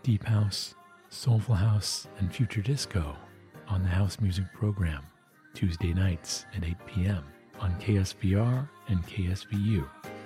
deep house, soulful house, and future disco on the House Music Program, Tuesday nights at 8 p.m. on KSVR and KSVU.